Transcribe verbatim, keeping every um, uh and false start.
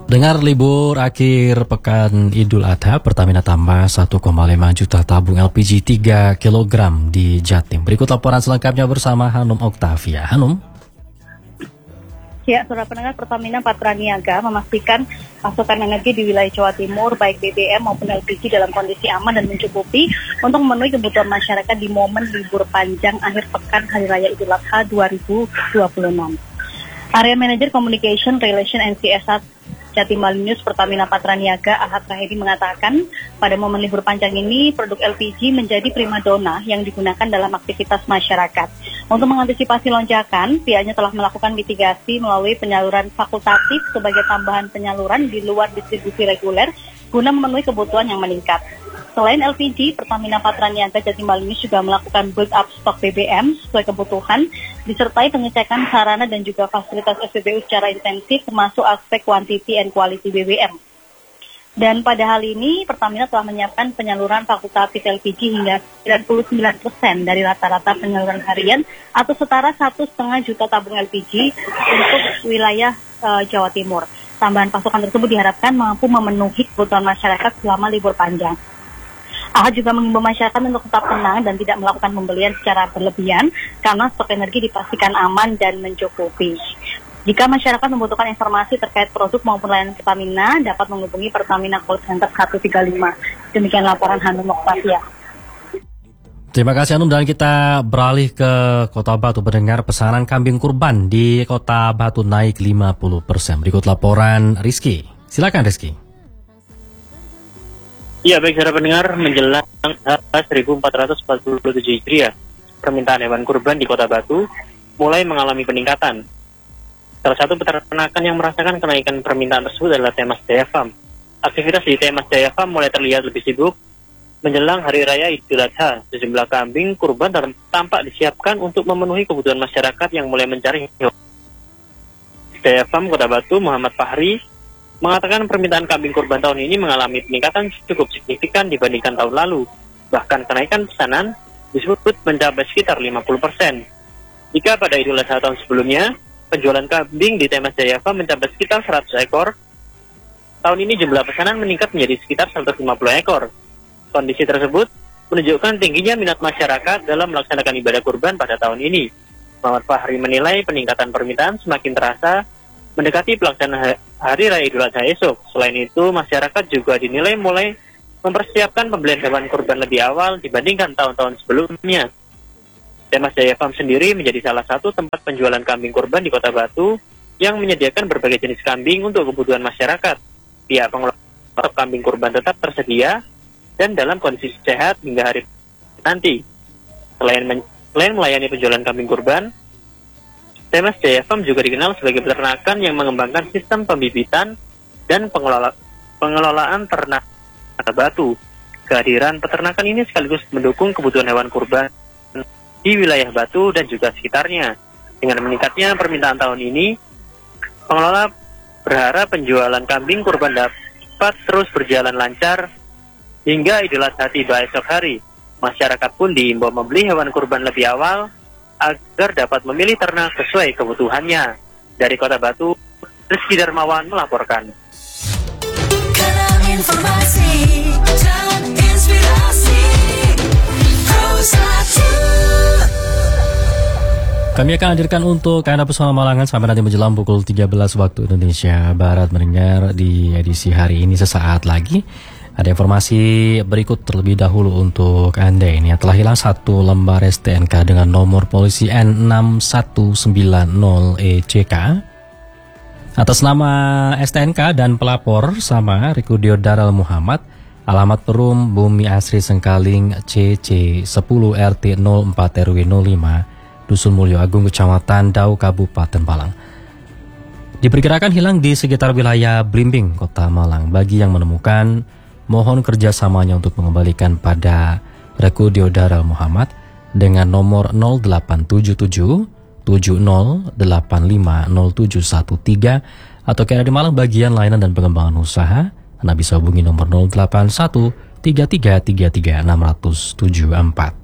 Dengar libur akhir pekan Idul Adha, Pertamina tambah satu koma lima juta tabung L P G tiga kilogram di Jatim. Berikut laporan selengkapnya bersama Hanum Oktavia. Hanum. Ya, saudara pendengar, Pertamina Patraniaga memastikan pasokan energi di wilayah Jawa Timur, baik B B M maupun L P G dalam kondisi aman dan mencukupi untuk memenuhi kebutuhan masyarakat di momen libur panjang akhir pekan Hari Raya Idul Adha dua ribu dua puluh enam. Area Manager Communication Relation N C S A Jatim Bali News Pertamina Patraniaga Ahad Rahedi mengatakan pada momen libur panjang ini produk L P G menjadi primadona yang digunakan dalam aktivitas masyarakat. Untuk mengantisipasi lonjakan, pihaknya telah melakukan mitigasi melalui penyaluran fakultatif sebagai tambahan penyaluran di luar distribusi reguler guna memenuhi kebutuhan yang meningkat. Selain L P G, Pertamina Patraniaga Jatim Bali News juga melakukan build up stok B B M sesuai kebutuhan, disertai pengecekan sarana dan juga fasilitas S P B U secara intensif termasuk aspek quantity and quality B B M. Dan pada hal ini, Pertamina telah menyiapkan penyaluran fakultatif L P G hingga sembilan puluh sembilan persen dari rata-rata penyaluran harian atau setara satu koma lima juta tabung L P G untuk wilayah uh, Jawa Timur. Tambahan pasokan tersebut diharapkan mampu memenuhi kebutuhan masyarakat selama libur panjang. Ahad juga mengimbau masyarakat untuk tetap tenang dan tidak melakukan pembelian secara berlebihan karena stok energi dipastikan aman dan mencukupi. Jika masyarakat membutuhkan informasi terkait produk maupun layanan Pertamina, dapat menghubungi Pertamina Call Center satu tiga lima. Demikian laporan Hanum Oktavia. Terima kasih Hanum, dan kita beralih ke Kota Batu. Pendengar, pesanan kambing kurban di Kota Batu naik lima puluh persen. Berikut laporan Rizky. Silakan Rizky. Ya, baik saudara pendengar, menjelang seribu empat ratus empat puluh tujuh Hijriah, permintaan hewan kurban di Kota Batu mulai mengalami peningkatan. Salah satu peternakan yang merasakan kenaikan permintaan tersebut adalah Temas Jaya Farm. Aktivitas di Temas Jaya Farm mulai terlihat lebih sibuk menjelang Hari Raya Idul Adha. Sejumlah kambing kurban tampak disiapkan untuk memenuhi kebutuhan masyarakat yang mulai mencari. Jaya Farm Kota Batu, Muhammad Fahri, mengatakan permintaan kambing kurban tahun ini mengalami peningkatan cukup signifikan dibandingkan tahun lalu. Bahkan kenaikan pesanan disebut mencapai sekitar lima puluh persen. Jika pada Idul Adha tahun sebelumnya, penjualan kambing di Temas Jaya Farm mencapai sekitar seratus ekor, tahun ini jumlah pesanan meningkat menjadi sekitar seratus lima puluh ekor. Kondisi tersebut menunjukkan tingginya minat masyarakat dalam melaksanakan ibadah kurban pada tahun ini. Muhammad Fahri menilai peningkatan permintaan semakin terasa mendekati pelaksanaan Hari Raya Idul Adha esok. Selain itu, masyarakat juga dinilai mulai mempersiapkan pembelian hewan kurban lebih awal dibandingkan tahun-tahun sebelumnya. Temas Jaya Farm sendiri menjadi salah satu tempat penjualan kambing kurban di Kota Batu yang menyediakan berbagai jenis kambing untuk kebutuhan masyarakat. Pihak pengelola kambing kurban tetap tersedia dan dalam kondisi sehat hingga hari nanti. Selain, men- selain melayani penjualan kambing kurban, Temas Jaya Farm juga dikenal sebagai peternakan yang mengembangkan sistem pembibitan dan pengelola, pengelolaan ternak Kota Batu. Kehadiran peternakan ini sekaligus mendukung kebutuhan hewan kurban di wilayah Batu dan juga sekitarnya. Dengan meningkatnya permintaan tahun ini, pengelola berharap penjualan kambing kurban dapat terus berjalan lancar hingga Idul Adha tiba esok hari. Masyarakat pun diimbau membeli hewan kurban lebih awal agar dapat memilih ternak sesuai kebutuhannya. Dari Kota Batu, Rizky Darmawan melaporkan. Kanal informasi dan inspirasi kami akan hadirkan untuk Anda Pesona Malangan sampai nanti menjelang pukul tiga belas waktu Indonesia Barat. Mendengar di edisi hari ini sesaat lagi ada informasi berikut terlebih dahulu untuk Anda ini. Telah hilang satu lembar S T N K dengan nomor polisi N enam satu sembilan nol E C K. Atas nama S T N K dan pelapor sama Rikudio Daral Muhammad, alamat Perum Bumi Asri Sengkaling C C sepuluh R T nol empat R W nol lima, Dusun Mulyo Agung, Kecamatan Dau, Kabupaten Malang. Diperkirakan hilang di sekitar wilayah Blimbing, Kota Malang. Bagi yang menemukan, mohon kerjasamanya untuk mengembalikan pada Rekudio Daral Muhammad dengan nomor nol delapan tujuh tujuh tujuh nol delapan lima nol tujuh satu tiga atau kira di Malang bagian layanan dan pengembangan usaha. Anda bisa hubungi nomor nol delapan satu tiga tiga tiga tiga enam tujuh empat.